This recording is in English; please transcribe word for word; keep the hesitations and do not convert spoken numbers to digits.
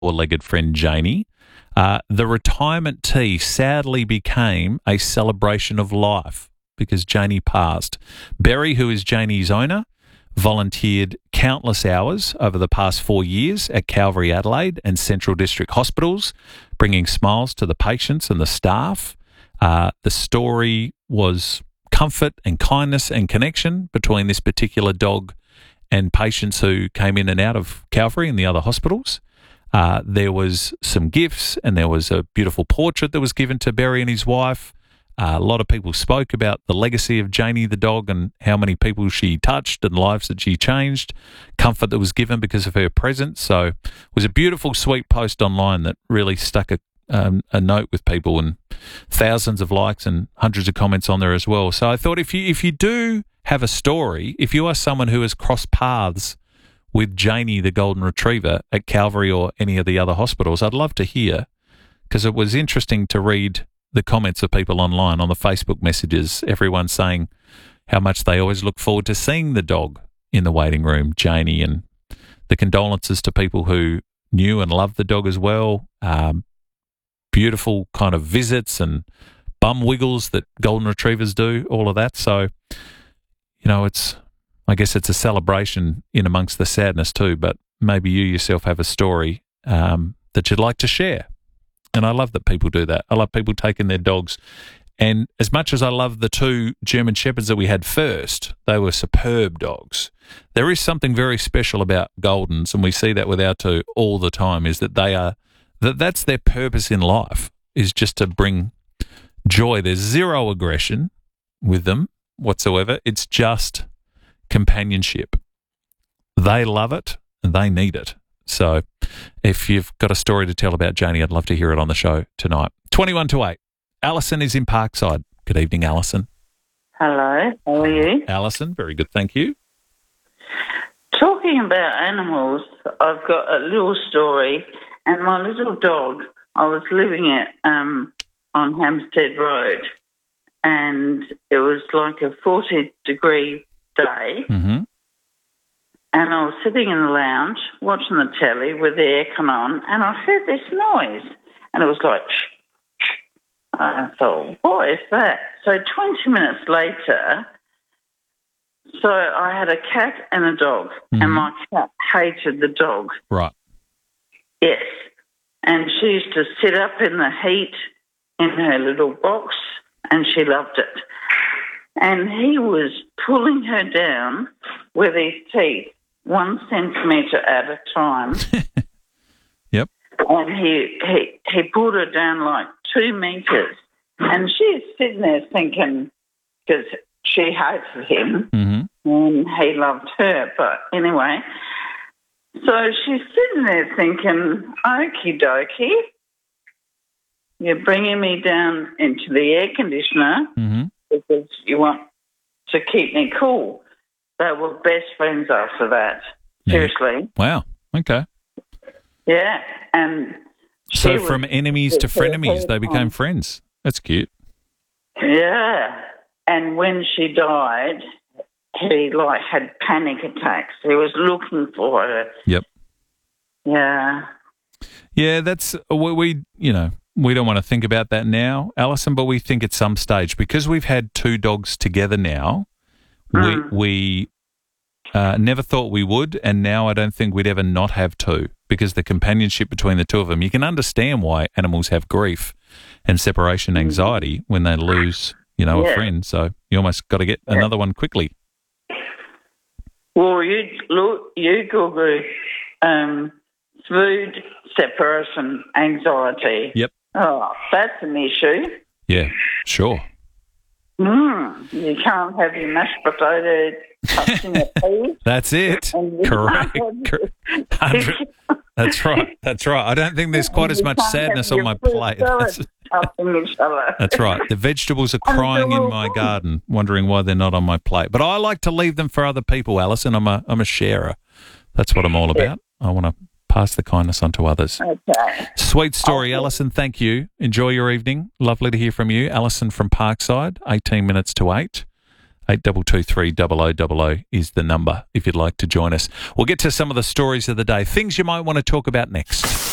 four-legged friend Janie. Uh, the retirement tea sadly became a celebration of life because Janie passed. Berry, who is Janie's owner, volunteered countless hours over the past four years at Calvary, Adelaide and Central District Hospitals, bringing smiles to the patients and the staff. Uh, the story was comfort and kindness and connection between this particular dog and patients who came in and out of Calvary and the other hospitals. Uh, there was some gifts and there was a beautiful portrait that was given to Berry and his wife. Uh, a lot of people spoke about the legacy of Janie the dog and how many people she touched and lives that she changed, comfort that was given because of her presence. So it was a beautiful, sweet post online that really stuck a, um, a note with people, and thousands of likes and hundreds of comments on there as well. So I thought if you if you do have a story, if you are someone who has crossed paths with Janie the Golden Retriever at Calvary or any of the other hospitals, I'd love to hear, because it was interesting to read the comments of people online on the Facebook messages, everyone saying how much they always look forward to seeing the dog in the waiting room, Janie, and the condolences to people who knew and loved the dog as well. Um, beautiful kind of visits and bum wiggles that Golden Retrievers do, all of that. So, you know, it's, I guess it's a celebration in amongst the sadness too, but maybe you yourself have a story um, that you'd like to share. And I love that people do that. I love people taking their dogs. And as much as I love the two German Shepherds that we had first, they were superb dogs. There is something very special about Goldens, and we see that with our two all the time, is that they are, that that's their purpose in life, is just to bring joy. There's zero aggression with them whatsoever. It's just companionship. They love it and they need it. So if you've got a story to tell about Janie, I'd love to hear it on the show tonight. twenty-one to eight. Alison is in Parkside. Good evening, Alison. Hello, how are you? Alison, very good, thank you. Talking about animals, I've got a little story. And my little dog, I was living at um, on Hampstead Road, and it was like a forty degree day. Mm-hmm. And I was sitting in the lounge watching the telly with the aircon on, and I heard this noise. And it was like, shh, shh. I thought, what is that? So twenty minutes later, so I had a cat and a dog, mm-hmm. and my cat hated the dog. Right. Yes. And she used to sit up in the heat in her little box, and she loved it. And he was pulling her down with his teeth, one centimetre at a time. Yep. And he, he, he pulled her down like two metres. And she's sitting there thinking, because she hated him, mm-hmm. and he loved her. But anyway, so she's sitting there thinking, okie dokie, you're bringing me down into the air conditioner mm-hmm. because you want to keep me cool. They were best friends after that. Yeah. Seriously. Wow. Okay. Yeah. And so she from was- enemies to her- her frenemies, they became time. friends. That's cute. Yeah. And when she died, he like had panic attacks. He was looking for her. Yep. Yeah. Yeah, that's we, we you know, we don't want to think about that now, Alison, but we think at some stage, because we've had two dogs together now, Mm. we we uh, never thought we would, and now I don't think we'd ever not have two, because the companionship between the two of them, you can understand why animals have grief and separation anxiety when they lose, you know, Yeah. a friend. So you almost got to get another one quickly. Well, you look, you Google um, food separation anxiety. Yep. Oh, that's an issue. Yeah, sure. Mm, you can't have your mashed potato touching your teeth. That's it. And you Correct. can't Cor- Hundred- That's right. That's right. I don't think there's quite as You much can't sadness have on my your fruit plate. salad That's, touching each other. that's right. The vegetables are crying in my garden, wondering why they're not on my plate. But I like to leave them for other people, Alison. I'm a I'm a sharer. That's what I'm all about. I want to pass the kindness on to others. Okay. Sweet story, Okay. Alison. Thank you. Enjoy your evening. Lovely to hear from you. Alison from Parkside, eighteen minutes to eight. eight two two three double oh double oh is the number if you'd like to join us. We'll get to some of the stories of the day, things you might want to talk about next.